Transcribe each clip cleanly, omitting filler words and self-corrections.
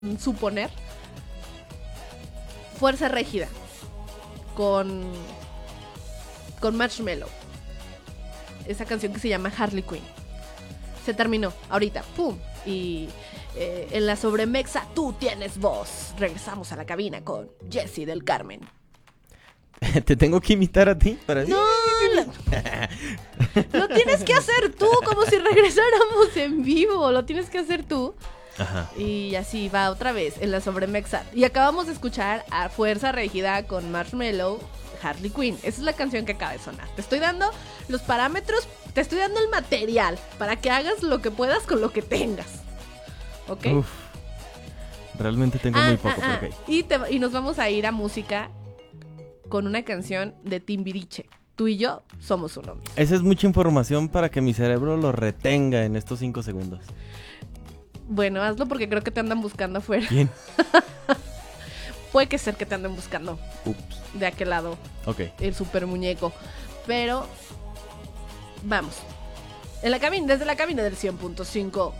suponer, Fuerza Régida con Marshmello. Esa canción que se llama Harley Quinn. Se terminó, ahorita, pum. Y en la sobremexa, tú tienes voz. Regresamos a la cabina con Jessy del Carmen. ¿Te tengo que imitar a ti? No, lo tienes que hacer tú, como si regresáramos en vivo. Lo tienes que hacer tú. Ajá. Y así va otra vez en la sobremexa. Y acabamos de escuchar a Fuerza Régida con Marshmello, Harley Quinn. Esa es la canción que acaba de sonar. Te estoy dando los parámetros, te estoy dando el material para que hagas lo que puedas con lo que tengas. ¿Ok? Uf. Realmente tengo muy poco, pero ok. Y nos vamos a ir a música con una canción de Timbiriche. Tú y yo somos uno mismo. Esa es mucha información para que mi cerebro lo retenga en estos 5 segundos. Bueno, hazlo porque creo que te andan buscando afuera. ¿Quién? Puede que ser que te anden buscando. Ups. De aquel lado. Ok. El super muñeco. Pero vamos. Desde la cabina del 100.5.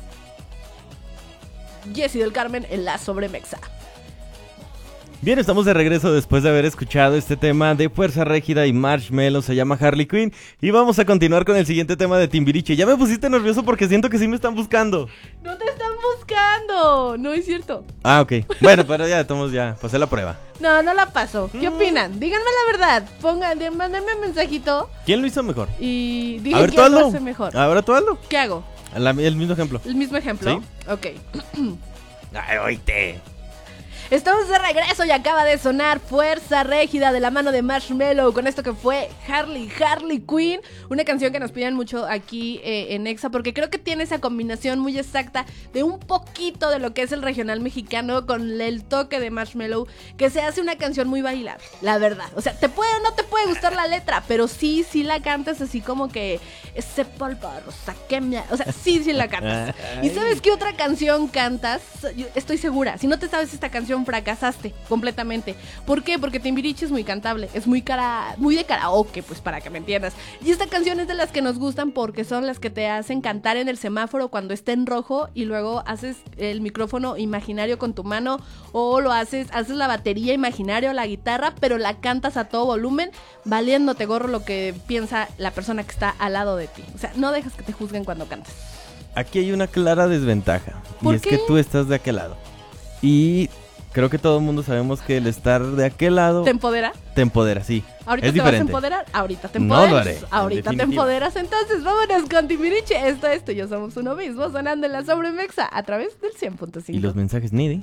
Jessy del Carmen en la sobremexa. Bien, estamos de regreso después de haber escuchado este tema de Fuerza Régida y Marshmello, se llama Harley Quinn. Y vamos a continuar con el siguiente tema de Timbiriche. Ya me pusiste nervioso porque siento que sí me están buscando. No te están buscando, no es cierto. Ah, ok. Bueno, pero ya, pasé la prueba. No la paso. ¿Qué opinan? Díganme la verdad. Mándenme un mensajito. ¿Quién lo hizo mejor? Y A digan ver, tú quién lo hazlo. hace mejor. Ahora tú hazlo. ¿Qué hago? El mismo ejemplo. ¿El mismo ejemplo? ¿Sí? Ok. Ay, oíste. Estamos de regreso y acaba de sonar Fuerza Régida de la mano de Marshmello con esto que fue Harley Quinn, una canción que nos piden mucho aquí en Exa porque creo que tiene esa combinación muy exacta de un poquito de lo que es el regional mexicano con el toque de Marshmello, que se hace una canción muy bailable, la verdad. O sea, te puede o no te puede gustar la letra, pero sí la cantas así como que ese polvo rosa que me... O sea, sí la cantas. ¿Y sabes qué otra canción cantas? Yo estoy segura, si no te sabes esta canción fracasaste completamente. ¿Por qué? Porque Timbiriche es muy cantable, es muy de karaoke, pues para que me entiendas. Y esta canción es de las que nos gustan porque son las que te hacen cantar en el semáforo cuando esté en rojo y luego haces el micrófono imaginario con tu mano o lo haces la batería imaginaria o la guitarra, pero la cantas a todo volumen, valiéndote gorro lo que piensa la persona que está al lado de ti. O sea, no dejas que te juzguen cuando cantas. Aquí hay una clara desventaja. ¿Por y es qué? que tú estás de aquel lado. Y creo que todo el mundo sabemos que el estar de aquel lado ¿Te empodera? Te empodera, sí. ¿Ahorita es te diferente. vas a empoderar? Ahorita te No empoderas. lo haré, Ahorita en te definitiva. empoderas. Entonces vámonos con Timbiriche. Esto, yo somos uno mismo, sonando en la sobremexa a través del 100.5. ¿Y los mensajes Needy?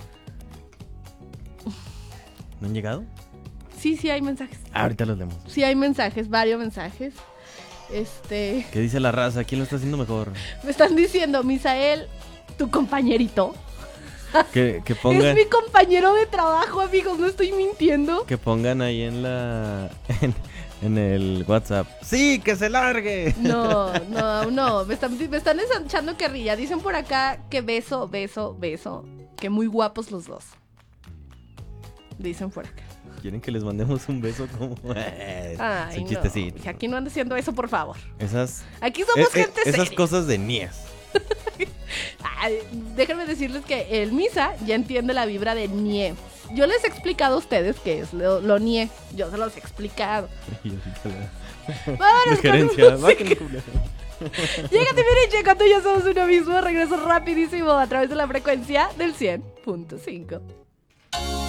¿No han llegado? Sí hay mensajes. Ahorita los leemos. Sí hay mensajes, varios mensajes. ¿Qué dice la raza? ¿Quién lo está haciendo mejor? Me están diciendo, Misael, tu compañerito. Que pongan... Es mi compañero de trabajo, amigos, no estoy mintiendo. Que pongan ahí en la... en el WhatsApp. ¡Sí, que se largue! No. Me están echando carrilla. Dicen por acá que beso. Que muy guapos los dos. Dicen por acá. ¿Quieren que les mandemos un beso como... Ay, es un no. chistecito. Aquí no ando haciendo eso, por favor. Esas... Aquí somos gente seria. Esas cosas de Nies. Ay, déjenme decirles que el Misa ya entiende la vibra de Nie. Yo les he explicado a ustedes qué es lo Nie. Yo se los he explicado. Vámonos Sugerencia. con Llega Timbiriche, cuando ya somos uno mismo. Regreso rapidísimo a través de la frecuencia del 100.5.